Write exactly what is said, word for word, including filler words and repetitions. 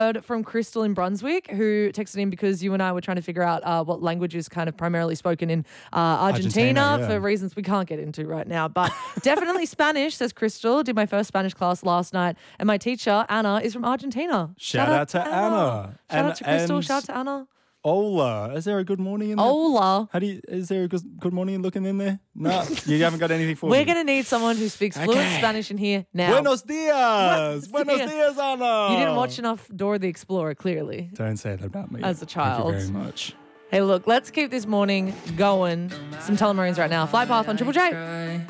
from Crystal in Brunswick, who texted in because you and I were trying to figure out uh, what language is kind of primarily spoken in uh, Argentina, Argentina, yeah. for reasons we can't get into right now. But definitely Spanish, says Crystal. Did my first Spanish class last night. And my teacher, Anna, is from Argentina. Shout, out, to Anna. Shout And- out to Crystal. and Shout out to Anna. Ola. Is there a good morning in there? Ola. How do you, is there a good, good morning looking in there? No, you haven't got anything for We're me. going to need someone who speaks fluent Okay. Spanish in here now. Buenos dias. Buenos dias. dias, Anna. You didn't watch enough Dora the Explorer, clearly. Don't say that about me. As a child. Thank you very much. Hey, look, let's keep this morning going. Some Telemarines right now. Flight Path on Triple J.